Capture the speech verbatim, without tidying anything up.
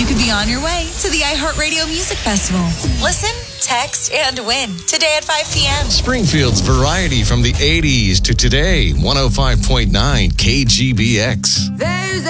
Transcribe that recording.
you could be on your way to the iHeartRadio Music Festival. Listen, text, and win today at five p.m. Springfield's variety from the eighties to today. one oh five point nine K G B X. There's